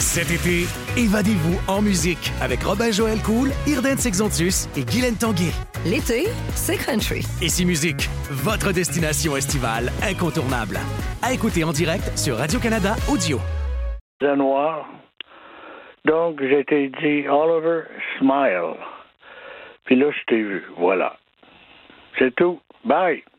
Cet été, évadez-vous en musique avec Robin-Joël Cool, Irden Sexontus et Guylaine Tanguay. L'été, c'est country. Ici Musique, votre destination estivale incontournable. À écouter en direct sur Radio-Canada Audio. Noir. Donc, j'ai été dit Oliver Smile. Puis là, je t'ai vu. Voilà. C'est tout. Bye.